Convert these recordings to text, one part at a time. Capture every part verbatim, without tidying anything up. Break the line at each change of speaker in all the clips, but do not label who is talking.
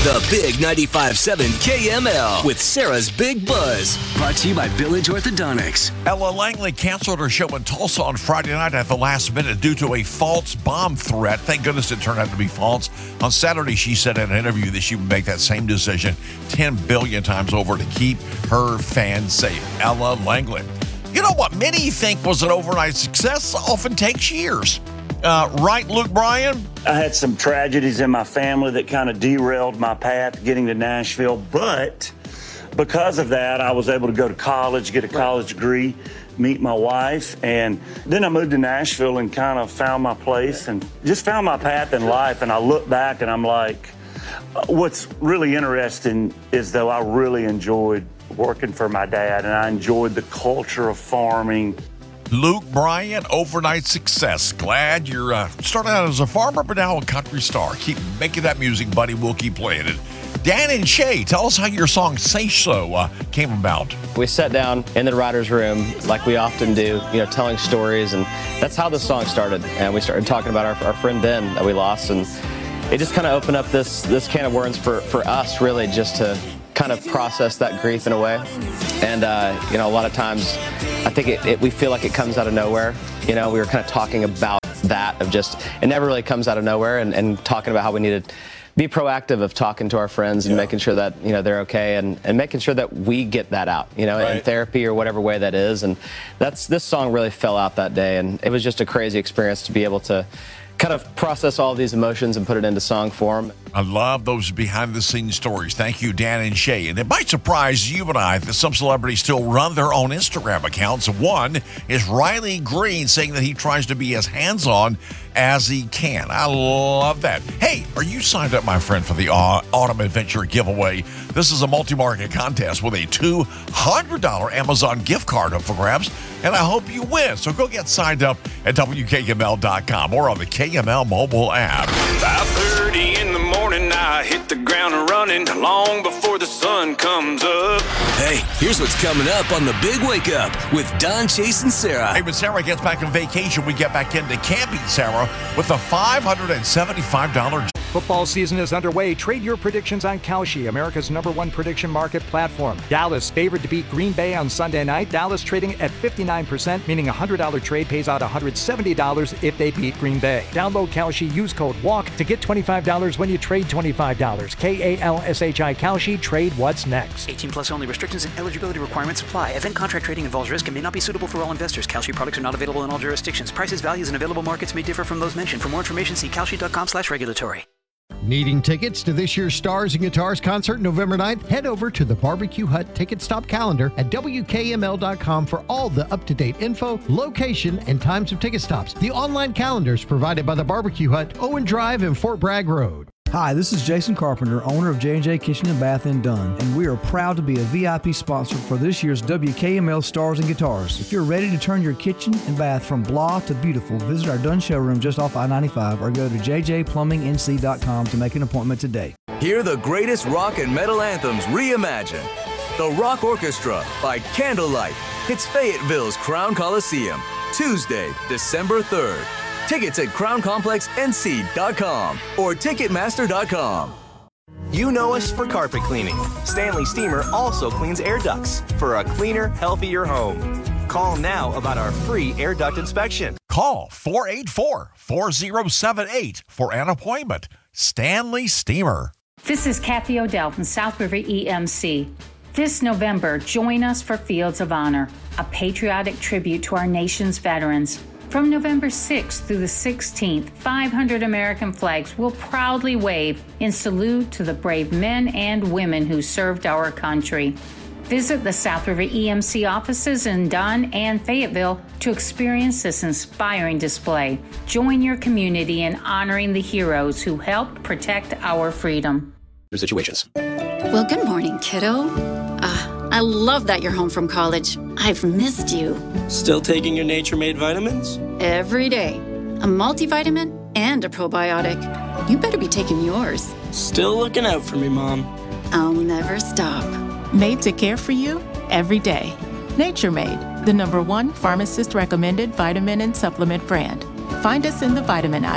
The Big ninety-five point seven K M L with Sarah's Big Buzz. Brought to you by Village Orthodontics.
Ella Langley canceled her show in Tulsa on Friday night at the last minute due to a false bomb threat. Thank goodness it turned out to be false. On Saturday, she said in an interview that she would make that same decision ten billion times over to keep her fans safe. Ella Langley. You know what many think was an overnight success often takes years. Uh, right, Luke Bryan?
I had some tragedies in my family that kind of derailed my path getting to Nashville, but because of that, I was able to go to college, get a college degree, meet my wife, and then I moved to Nashville and kind of found my place and just found my path in life. And I look back and I'm like, what's really interesting is though I really enjoyed working for my dad and I enjoyed the culture of farming.
Luke Bryan, overnight success. Glad you're uh, starting out as a farmer, but now a country star. Keep making that music, buddy. We'll keep playing it. Dan and Shay, tell us how your song Say So uh, came about.
We sat down in the writer's room like we often do, you know, telling stories, and that's how the song started. And we started talking about our, our friend Ben that we lost, and it just kind of opened up this this can of worms for, for us, really, just to kind of process that grief in a way. And, uh, you know, a lot of times I think it, it, we feel like it comes out of nowhere. You know, we were kind of talking about that of just, it never really comes out of nowhere, and, and talking about how we need to be proactive of talking to our friends and yeah. making sure that, you know, they're okay, and, and making sure that we get that out, you know, right. in therapy or whatever way that is. And that's, this song really fell out that day, and it was just a crazy experience to be able to kind of process all of these emotions and put it into song form.
I love those behind-the-scenes stories. Thank you, Dan and Shay. And it might surprise you and I that some celebrities still run their own Instagram accounts. One is Riley Green saying that he tries to be as hands-on as he can. I love that. Hey, are you signed up, my friend, for the uh, Autumn Adventure giveaway? This is a multi-market contest with a two hundred dollars Amazon gift card up for grabs, and I hope you win. So go get signed up at W K M L dot com or on the K M L mobile app.
five thirty in the morning, I hit the ground running long before the sun comes up.
Hey, here's what's coming up on the Big Wake Up with Don, Chase, and Sarah.
Hey, when Sarah gets back on vacation, we get back into camping Sarah with a five hundred seventy-five dollars.
Football season is underway. Trade your predictions on Kalshi, America's number one prediction market platform. Dallas favored to beat Green Bay on Sunday night. Dallas trading at fifty-nine percent, meaning a one hundred dollars trade pays out one hundred seventy dollars if they beat Green Bay. Download Kalshi, use code WALK to get twenty-five dollars when you trade twenty-five dollars. K A L S H I Kalshi, trade what's next.
eighteen plus only. Restrictions and eligibility requirements apply. Event contract trading involves risk and may not be suitable for all investors. Kalshi products are not available in all jurisdictions. Prices, values, and available markets may differ from those mentioned. For more information, see kalshi dot com slash regulatory.
Needing tickets to this year's Stars and Guitars concert November ninth? Head over to the Barbecue Hut Ticket Stop calendar at W K M L dot com for all the up-to-date info, location, and times of ticket stops. The online calendar is provided by the Barbecue Hut, Owen Drive, and Fort Bragg Road.
Hi, this is Jason Carpenter, owner of J and J Kitchen and Bath in Dunn, and we are proud to be a V I P sponsor for this year's W K M L Stars and Guitars. If you're ready to turn your kitchen and bath from blah to beautiful, visit our Dunn showroom just off I ninety-five or go to j j plumbing n c dot com to make an appointment today.
Hear the greatest rock and metal anthems reimagined. The Rock Orchestra by Candlelight hits Fayetteville's Crown Coliseum Tuesday, December third. Tickets at crown complex n c dot com or ticketmaster dot com.
You know us for carpet cleaning. Stanley Steamer also cleans air ducts for a cleaner, healthier home. Call now about our free air duct inspection.
Call four eight four, four zero seven eight for an appointment. Stanley Steamer.
This is Kathy Odell from South River E M C. This November, join us for Fields of Honor, a patriotic tribute to our nation's veterans. From November sixth through the sixteenth, five hundred American flags will proudly wave in salute to the brave men and women who served our country. Visit the South River E M C offices in Dunn and Fayetteville to experience this inspiring display. Join your community in honoring the heroes who helped protect our freedom.
Situations.
Well, good morning, kiddo. Uh, I love that you're home from college. I've missed you.
Still taking your Nature-Made vitamins?
Every day. A multivitamin and a probiotic. You better be taking yours.
Still looking out for me, Mom.
I'll never stop.
Made to care for you every day. Nature-Made, the number one pharmacist-recommended vitamin and supplement brand. Find us in the vitamin aisle.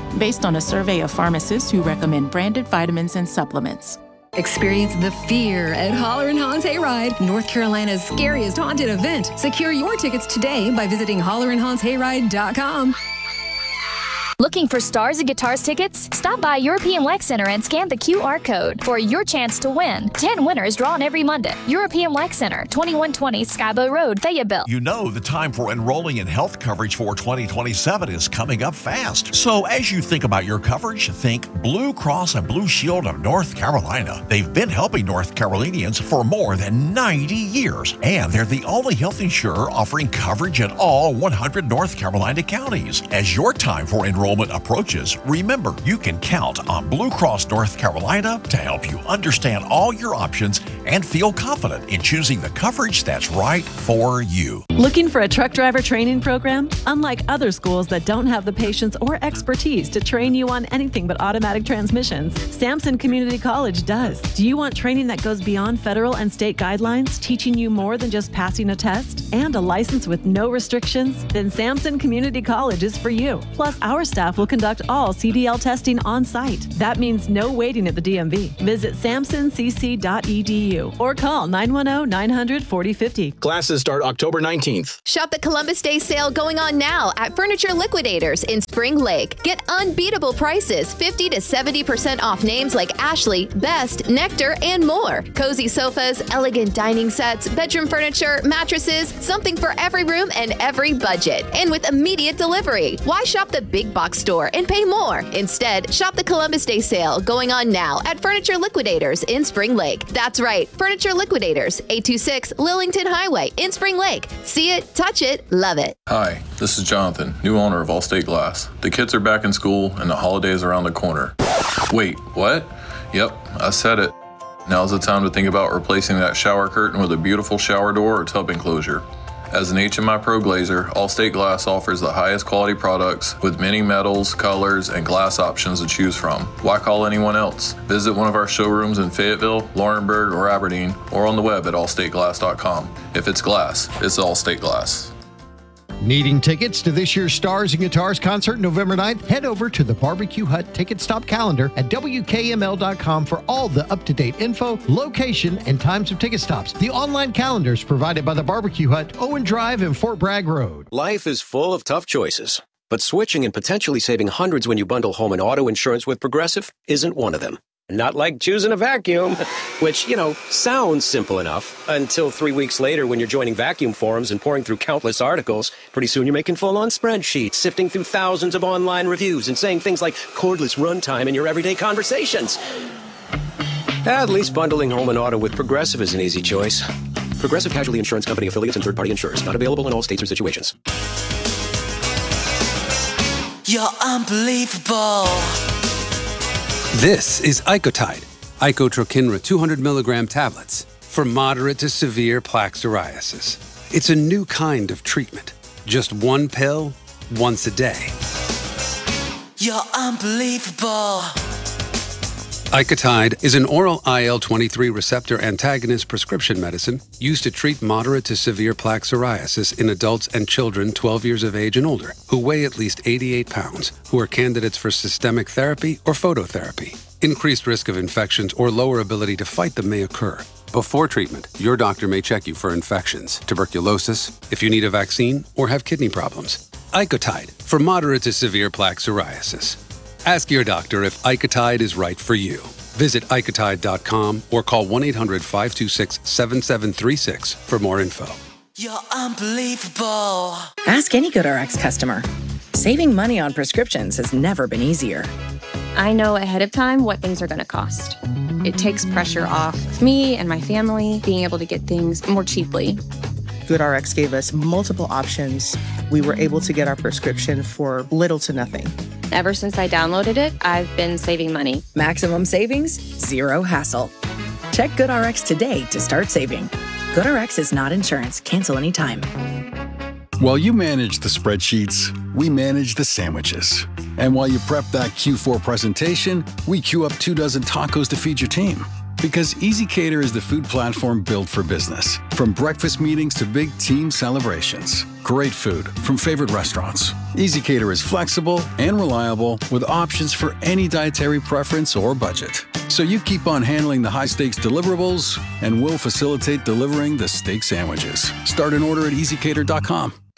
based on a survey of pharmacists who recommend branded vitamins and supplements.
Experience the fear at Holler and Hans Hayride, North Carolina's scariest haunted event. Secure your tickets today by visiting holler and hans hayride dot com.
Looking for Stars and Guitars tickets? Stop by European Wax Center and scan the Q R code for your chance to win. Ten winners drawn every Monday. European Wax Center, twenty-one twenty Skybow Road, Fayetteville.
You know the time for enrolling in health coverage for twenty twenty-seven is coming up fast. So as you think about your coverage, think Blue Cross and Blue Shield of North Carolina. They've been helping North Carolinians for more than ninety years, and they're the only health insurer offering coverage in all one hundred North Carolina counties. As your time for enrollment approaches, remember you can count on Blue Cross North Carolina to help you understand all your options and feel confident in choosing the coverage that's right for you.
Looking for a truck driver training program? Unlike other schools that don't have the patience or expertise to train you on anything but automatic transmissions, Samson Community College does. Do you want training that goes beyond federal and state guidelines, teaching you more than just passing a test, and a license with no restrictions? Then Samson Community College is for you. Plus, our staff will conduct all C D L testing on site. That means no waiting at the D M V. Visit samson c c dot e d u or call nine one zero, nine hundred, forty fifty.
Classes start October nineteenth.
Shop the Columbus Day sale going on now at Furniture Liquidators in Spring Lake. Get unbeatable prices, fifty to seventy percent off names like Ashley, Best, Nectar, and more. Cozy sofas, elegant dining sets, bedroom furniture, mattresses, something for every room and every budget. And with immediate delivery. Why shop the big box store and pay more? Instead, shop the Columbus Day sale going on now at Furniture Liquidators in Spring Lake. That's right, Furniture Liquidators, eight two six Lillington Highway in Spring Lake. See it, touch it, love it.
Hi, this is Jonathan, new owner of Allstate Glass. The kids are back in school and the holidays around the corner. Wait, what? Yep, I said it. Now's the time to think about replacing that shower curtain with a beautiful shower door or tub enclosure. As an H M I Pro Glazer, Allstate Glass offers the highest quality products with many metals, colors, and glass options to choose from. Why call anyone else? Visit one of our showrooms in Fayetteville, Laurinburg, or Aberdeen, or on the web at allstate glass dot com. If it's glass, it's Allstate Glass.
Needing tickets to this year's Stars and Guitars concert November ninth? Head over to the Barbecue Hut Ticket Stop calendar at W K M L dot com for all the up-to-date info, location, and times of ticket stops. The online calendar is provided by the Barbecue Hut, Owen Drive, and Fort Bragg Road.
Life is full of tough choices, but switching and potentially saving hundreds when you bundle home and auto insurance with Progressive isn't one of them. Not like choosing a vacuum, which, you know, sounds simple enough until three weeks later when you're joining vacuum forums and pouring through countless articles. Pretty soon you're making full-on spreadsheets, sifting through thousands of online reviews and saying things like cordless runtime in your everyday conversations. At least bundling home and auto with Progressive is an easy choice. Progressive Casualty Insurance Company affiliates and third-party insurers. Not available in all states or situations.
You're unbelievable.
This is Icotide, Icotrokinra two hundred milligram tablets for moderate to severe plaque psoriasis. It's a new kind of treatment. Just one pill, once a day.
You're unbelievable.
Icotide is an oral I L twenty-three receptor antagonist prescription medicine used to treat moderate to severe plaque psoriasis in adults and children twelve years of age and older who weigh at least eighty-eight pounds, who are candidates for systemic therapy or phototherapy. Increased risk of infections or lower ability to fight them may occur. Before treatment, your doctor may check you for infections, tuberculosis, if you need a vaccine, or have kidney problems. Icotide for moderate to severe plaque psoriasis. Ask your doctor if Icotide is right for you. Visit icotide dot com or call one eight hundred, five two six, seven seven three six for more info.
You're unbelievable.
Ask any GoodRx customer. Saving money on prescriptions has never been easier.
I know ahead of time what things are going to cost. It takes pressure off me and my family being able to get things more cheaply.
GoodRx gave us multiple options. We were able to get our prescription for little to nothing.
Ever since I downloaded it, I've been saving money.
Maximum savings, zero hassle. Check GoodRx today to start saving. GoodRx is not insurance. Cancel anytime.
While you manage the spreadsheets, we manage the sandwiches. And while you prep that Q four presentation, we queue up two dozen tacos to feed your team. Because EasyCater is the food platform built for business. From breakfast meetings to big team celebrations. Great food from favorite restaurants. EasyCater is flexible and reliable with options for any dietary preference or budget. So you keep on handling the high-stakes deliverables, and we'll facilitate delivering the steak sandwiches. Start an order at easy cater dot com.